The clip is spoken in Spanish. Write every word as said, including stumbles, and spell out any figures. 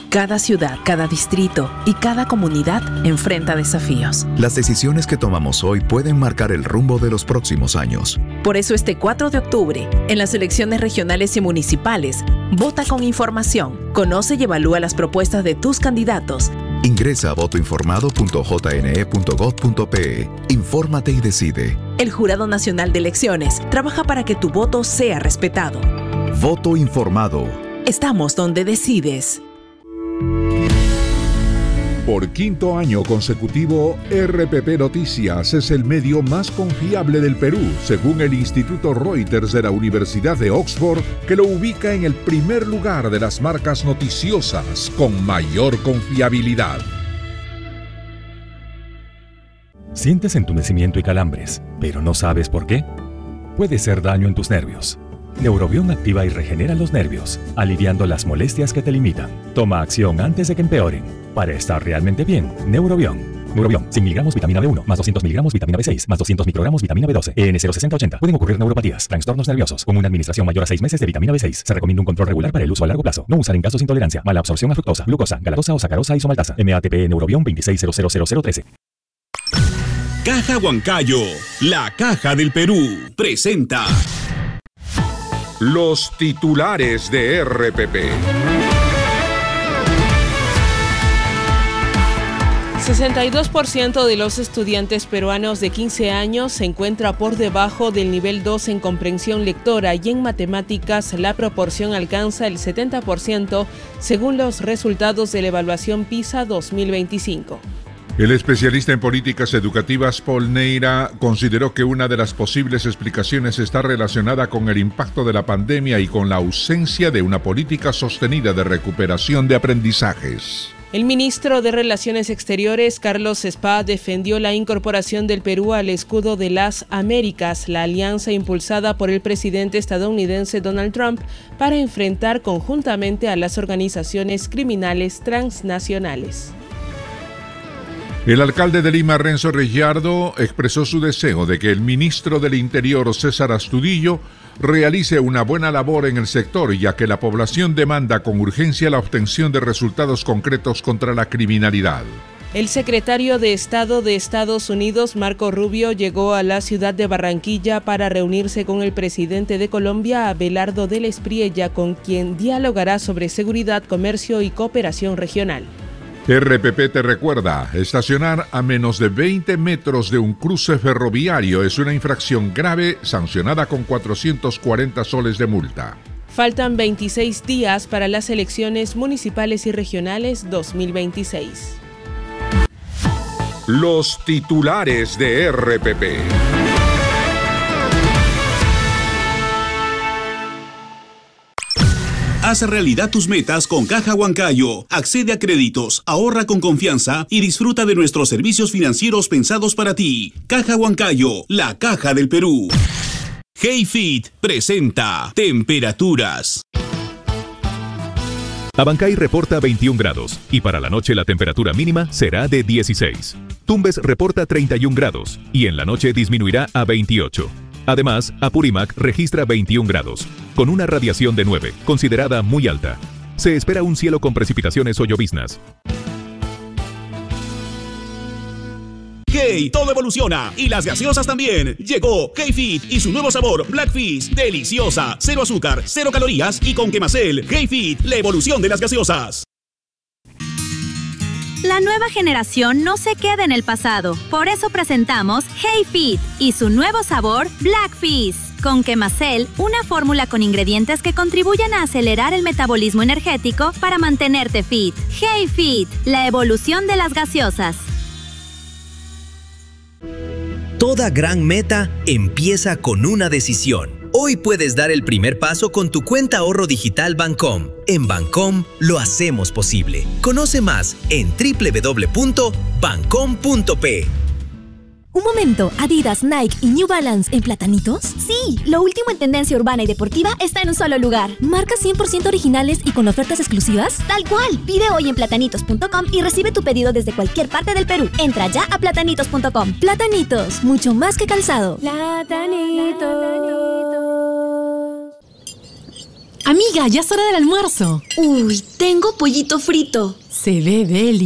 Cada ciudad, cada distrito y cada comunidad enfrenta desafíos. Las decisiones que tomamos hoy pueden marcar el rumbo de los próximos años. Por eso este cuatro de octubre, en las elecciones regionales y municipales, vota con información, conoce y evalúa las propuestas de tus candidatos. Ingresa a voto informado punto j n e punto gov punto p e. Infórmate y decide. El Jurado Nacional de Elecciones trabaja para que tu voto sea respetado. Voto informado. Estamos donde decides. Por quinto año consecutivo, R P P Noticias es el medio más confiable del Perú, según el Instituto Reuters de la Universidad de Oxford, que lo ubica en el primer lugar de las marcas noticiosas con mayor confiabilidad. ¿Sientes entumecimiento y calambres, pero no sabes por qué? Puede ser daño en tus nervios. Neurobión activa y regenera los nervios, aliviando las molestias que te limitan. Toma acción antes de que empeoren. Para estar realmente bien, Neurobión. Neurobión, cien miligramos vitamina B uno, más doscientos miligramos vitamina B seis, más doscientos microgramos vitamina B doce. E N cero sesenta ochenta. Pueden ocurrir neuropatías, trastornos nerviosos, con una administración mayor a seis meses de vitamina B seis. Se recomienda un control regular para el uso a largo plazo. No usar en casos de intolerancia, mala absorción a fructosa, glucosa, galactosa o sacarosa isomaltasa. M A T P Neurobión veintiséis cero cero cero cero trece. Caja Huancayo, la caja del Perú, presenta los titulares de R P P. sesenta y dos por ciento de los estudiantes peruanos de quince años se encuentra por debajo del nivel dos en comprensión lectora y en matemáticas la proporción alcanza el setenta por ciento según los resultados de la evaluación PISA dos mil veinticinco. El especialista en políticas educativas Paul Neira consideró que una de las posibles explicaciones está relacionada con el impacto de la pandemia y con la ausencia de una política sostenida de recuperación de aprendizajes. El ministro de Relaciones Exteriores, Carlos Spa, defendió la incorporación del Perú al escudo de las Américas, la alianza impulsada por el presidente estadounidense Donald Trump para enfrentar conjuntamente a las organizaciones criminales transnacionales. El alcalde de Lima, Renzo Ricciardo, expresó su deseo de que el ministro del Interior, César Astudillo, realice una buena labor en el sector, ya que la población demanda con urgencia la obtención de resultados concretos contra la criminalidad. El secretario de Estado de Estados Unidos, Marco Rubio, llegó a la ciudad de Barranquilla para reunirse con el presidente de Colombia, Abelardo del Espriella, con quien dialogará sobre seguridad, comercio y cooperación regional. R P P te recuerda, estacionar a menos de veinte metros de un cruce ferroviario es una infracción grave sancionada con cuatrocientos cuarenta soles de multa. Faltan veintiséis días para las elecciones municipales y regionales dos mil veintiséis. Los titulares de R P P. Haz realidad tus metas con Caja Huancayo. Accede a créditos, ahorra con confianza y disfruta de nuestros servicios financieros pensados para ti. Caja Huancayo, la caja del Perú. HeyFit presenta temperaturas. Abancay reporta veintiún grados y para la noche la temperatura mínima será de dieciséis. Tumbes reporta treinta y un grados y en la noche disminuirá a veintiocho. Además, Apurímac registra veintiún grados, con una radiación de nueve, considerada muy alta. Se espera un cielo con precipitaciones o lloviznas. Hey, todo evoluciona y las gaseosas también. Llegó HeyFit y su nuevo sabor Black Fizz, deliciosa, cero azúcar, cero calorías y con Quemacel. HeyFit, la evolución de las gaseosas. La nueva generación no se queda en el pasado. Por eso presentamos HeyFit y su nuevo sabor Black Fizz. Con Quemacel, una fórmula con ingredientes que contribuyen a acelerar el metabolismo energético para mantenerte fit. HeyFit, la evolución de las gaseosas. Toda gran meta empieza con una decisión. Hoy puedes dar el primer paso con tu cuenta ahorro digital Bancom. En Bancom lo hacemos posible. Conoce más en doble u doble u doble u punto bancom punto pe. Un momento, ¿Adidas, Nike y New Balance en platanitos? Sí, lo último en tendencia urbana y deportiva está en un solo lugar. ¿Marcas cien por ciento originales y con ofertas exclusivas? Tal cual, pide hoy en platanitos punto com y recibe tu pedido desde cualquier parte del Perú. Entra ya a platanitos punto com. Platanitos, mucho más que calzado. Platanitos. Amiga, ya es hora del almuerzo. Uy, tengo pollito frito. Se ve deli.